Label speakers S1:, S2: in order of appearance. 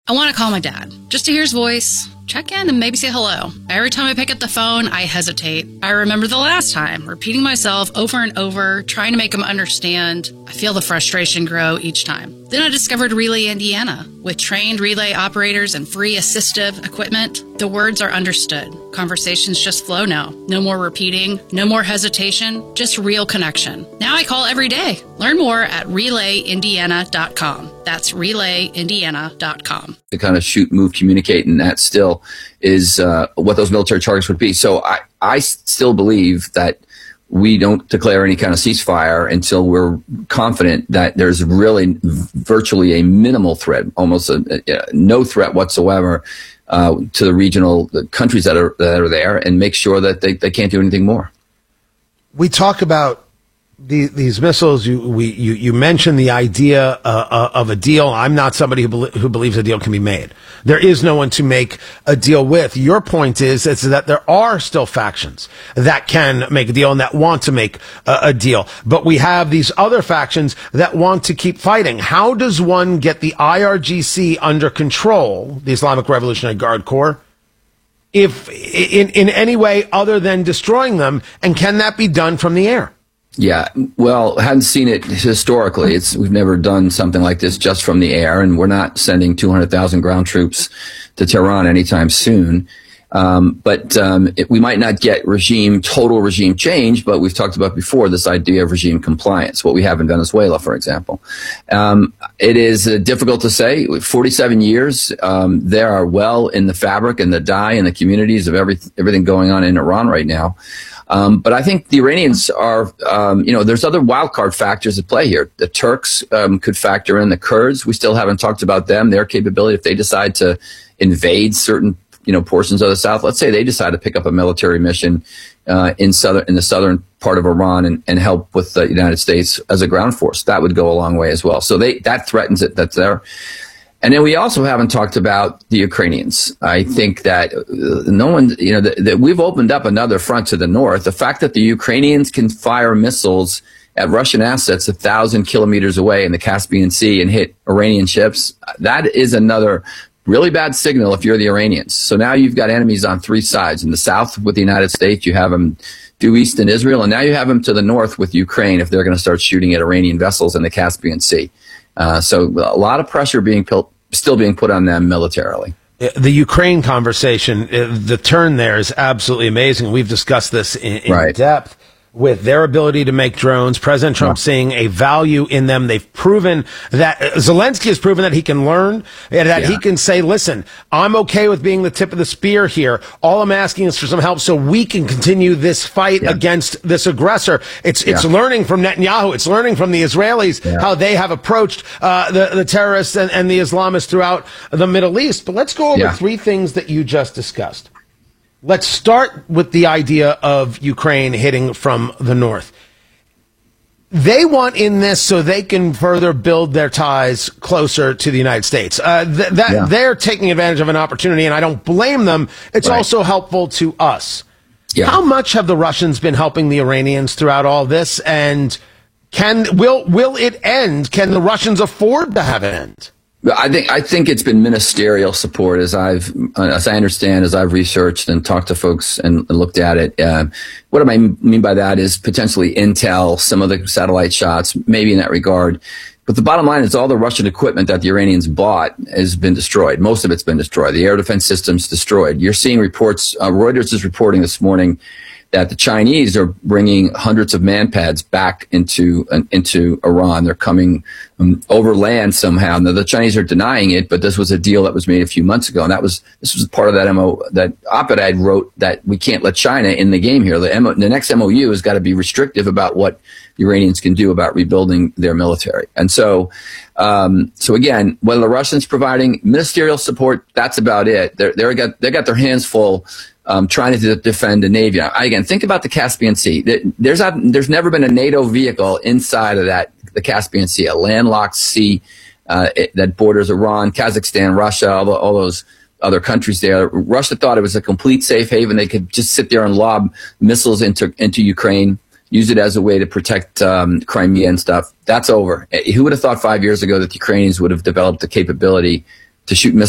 S1: I want to call my dad just to hear his voice, check in, and maybe say hello. Every time I pick up the phone, I hesitate. I remember the last time, repeating myself over and over, trying to make him understand. I feel the frustration grow each time. Then I discovered Relay Indiana. With trained relay operators and free assistive equipment, the words are understood. Conversations just flow now. No more repeating, no more hesitation, just real connection. Now I call every day. Learn more at relayindiana.com. That's relayindiana.com.
S2: To kind of shoot, move, communicate, and that still is what those military targets would be. So I still believe that we don't declare any kind of ceasefire until we're confident that there's really virtually a minimal threat, almost no threat whatsoever to the regional countries that are there, and make sure that they can't do anything more.
S3: We talk about these missiles. You mentioned the idea of a deal. I'm not somebody who believes a deal can be made. There is no one to make a deal with. Your point is that there are still factions that can make a deal and that want to make a deal. But we have these other factions that want to keep fighting. How does one get the IRGC under control, the Islamic Revolutionary Guard Corps, if in any way other than destroying them? And can that be done from the air?
S2: Yeah, well, hadn't seen it historically. We've never done something like this just from the air, and we're not sending 200,000 ground troops to Tehran anytime soon. We might not get total regime change, but we've talked about before this idea of regime compliance, what we have in Venezuela, for example. It is difficult to say. 47 years, they are well in the fabric and the dye and the communities of everything going on in Iran right now. But I think the Iranians are, there's other wildcard factors at play here. The Turks could factor in. The Kurds, we still haven't talked about them, their capability if they decide to invade certain portions of the south. Let's say they decide to pick up a military mission in the southern part of Iran and help with the United States as a ground force. That would go a long way as well. So that threatens it. That's there. And then we also haven't talked about the Ukrainians. I think that no one, that we've opened up another front to the north. The fact that the Ukrainians can fire missiles at Russian assets 1,000 kilometers away in the Caspian Sea and hit Iranian ships, that is another really bad signal if you're the Iranians. So now you've got enemies on three sides. In the south with the United States, you have them due east in Israel, and now you have them to the north with Ukraine if they're going to start shooting at Iranian vessels in the Caspian Sea. So a lot of pressure still being put on them militarily.
S3: The Ukraine conversation, the turn there is absolutely amazing. We've discussed this in depth with their ability to make drones. President Trump seeing a value in them. They've proven that Zelensky has proven that he can learn, that he can say, listen, I'm okay with being the tip of the spear here. All I'm asking is for some help so we can continue this fight against this aggressor. It's learning from Netanyahu. It's learning from the Israelis how they have approached the terrorists and the Islamists throughout the Middle East. But let's go over three things that you just discussed. Let's start with the idea of Ukraine hitting from the north. They want in this so they can further build their ties closer to the United States. They're taking advantage of an opportunity, and I don't blame them. It's also helpful to us. Yeah. How much have the Russians been helping the Iranians throughout all this? And will it end? Can the Russians afford to have it end?
S2: I think it's been ministerial support, as I understand, as I've researched and talked to folks and looked at it. What I mean by that is potentially intel, some of the satellite shots, maybe in that regard. But the bottom line is all the Russian equipment that the Iranians bought has been destroyed. Most of it's been destroyed. The air defense system's destroyed. You're seeing reports. Reuters is reporting this morning that the Chinese are bringing hundreds of manpads back into Iran. They're coming over land somehow. Now, the Chinese are denying it, but this was a deal that was made a few months ago, and this was part of that op-ed I wrote that we can't let China in the game here. The next MOU has got to be restrictive about what the Iranians can do about rebuilding their military. And so again, whether the Russians providing ministerial support, that's about it. They got their hands full. Trying to defend the Navy. Again, think about the Caspian Sea. There's never been a NATO vehicle inside of the Caspian Sea, a landlocked sea that borders Iran, Kazakhstan, Russia, all those other countries there. Russia thought it was a complete safe haven. They could just sit there and lob missiles into Ukraine, use it as a way to protect Crimea and stuff. That's over. Who would have thought 5 years ago that the Ukrainians would have developed the capability to shoot missiles